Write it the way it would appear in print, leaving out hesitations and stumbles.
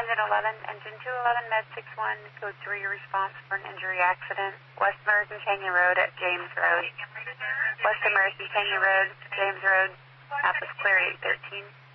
Engine 11, Engine 211, Med 61, code 3, response for an injury accident, West American Canyon Road at James Road. West American Canyon Road, James Road, Alpha's clear 813.